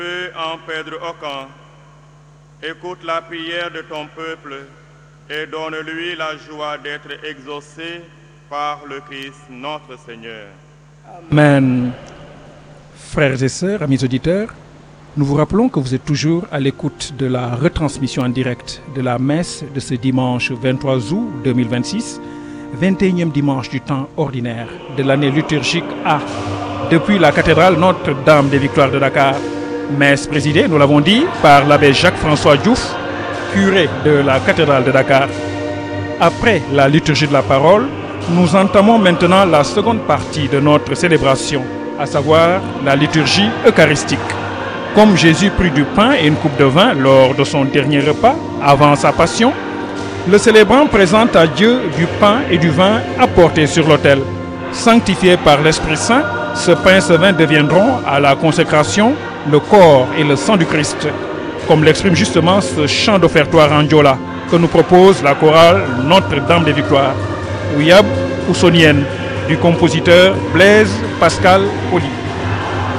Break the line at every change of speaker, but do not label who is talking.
En perdre aucun, écoute la prière de ton peuple et donne-lui la joie d'être exaucé par le Christ notre Seigneur.
Amen. Frères et sœurs, amis auditeurs, nous vous rappelons que vous êtes toujours à l'écoute de la retransmission en direct de la messe de ce dimanche 23 août 2026, 21e dimanche du temps ordinaire de l'année liturgique A, depuis la cathédrale Notre-Dame des Victoires de Dakar. Messe présidée, nous l'avons dit, par l'abbé Jacques-François Diouf, curé de la cathédrale de Dakar. Après la liturgie de la parole, nous entamons maintenant la seconde partie de notre célébration, à savoir la liturgie eucharistique. Comme Jésus prit du pain et une coupe de vin lors de son dernier repas, avant sa passion, le célébrant présente à Dieu du pain et du vin apportés sur l'autel. Sanctifiés par l'Esprit Saint, ce pain et ce vin deviendront à la consécration le corps et le sang du Christ, comme l'exprime justement ce chant d'offertoire en Diola que nous propose la chorale Notre-Dame des Victoires, Ouyab Oussonienne, du compositeur Blaise Pascal Poli.